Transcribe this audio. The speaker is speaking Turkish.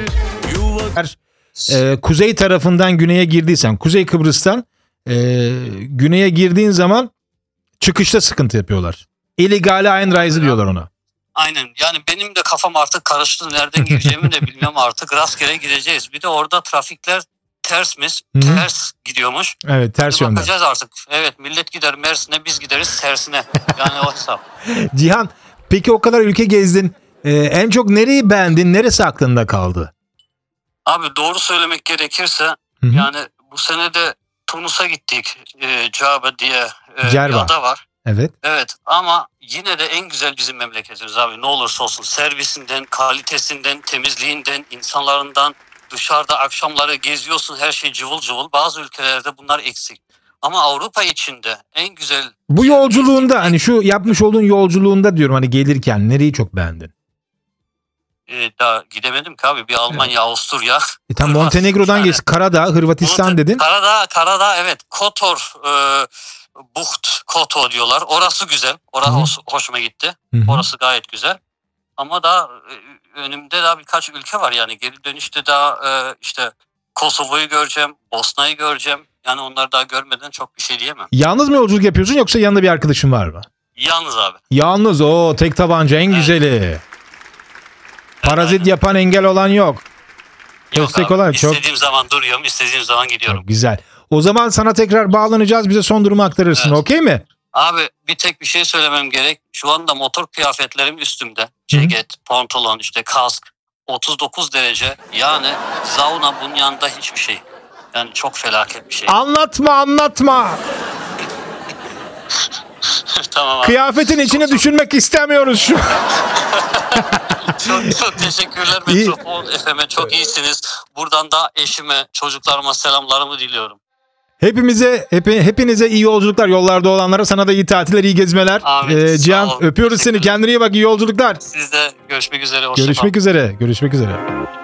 Kuzey tarafından güneye girdiysen, Kuzey Kıbrıs'tan güneye girdiğin zaman çıkışta sıkıntı yapıyorlar. Illegale Einreise diyorlar ona. Aynen. Yani benim de kafam artık karıştı. Nereden gireceğimi de bilmiyorum artık. Rastgele gideceğiz. Bir de orada trafikler tersmiş. Ters gidiyormuş. Evet, ters yönde. Bakacağız artık. Evet, millet gider Mersin'e, biz gideriz tersine. Yani o hesap. Cihan, peki o kadar ülke gezdin. En çok nereyi beğendin? Neresi aklında kaldı? Abi doğru söylemek gerekirse yani bu sene de Tunus'a gittik. Cerba diye bir ada var. Evet. Evet ama yine de en güzel bizim memleketimiz abi. Ne olursa olsun servisinden, kalitesinden, temizliğinden, insanlarından, dışarıda akşamları geziyorsun, her şey cıvıl cıvıl. Bazı ülkelerde bunlar eksik. Ama Avrupa içinde en güzel... Bu yolculuğunda hani şu yapmış olduğun yolculuğunda diyorum hani gelirken nereyi çok beğendin? Daha gidemedim ki abi. Bir Almanya, Avusturya. Tam Montenegro'dan geç. Karadağ, Hırvatistan dedin. Karadağ evet. Kotor, Bucht, Kotor diyorlar. Orası güzel. Orası hoşuma gitti. Orası gayet güzel. Ama daha önümde daha birkaç ülke var yani. Geri dönüşte daha işte Kosova'yı göreceğim, Bosna'yı göreceğim. Yani onları daha görmeden çok bir şey diyemem. Yalnız mı yolculuk yapıyorsun yoksa yanında bir arkadaşın var mı? Yalnız abi. Yalnız o tek tabanca en güzeli. Parazit yapan engel olan yok. Destek olan çok. İstediğim zaman duruyorum, istediğim zaman gidiyorum. Çok güzel. O zaman sana tekrar bağlanacağız. Bize son durumu aktarırsın. Evet. Okey mi? Abi bir tek bir şey söylemem gerek. Şu anda motor kıyafetlerim üstümde. Ceket, pantolon, işte kask. 39 derece. Yani sauna bunun yanında hiçbir şey. Yani çok felaket bir şey. Anlatma. Tamam abi. Kıyafetin içine düşünmek istemiyoruz şu. Çok teşekkürler Metropol FM'e. Çok iyisiniz. Buradan da eşime, çocuklarıma selamlarımı diliyorum. Hepinize iyi yolculuklar, yollarda olanlara. Sana da iyi tatiller, iyi gezmeler. Cihan öpüyoruz seni. Kendine iyi bak, iyi yolculuklar. Siz de görüşmek üzere. Görüşmek üzere.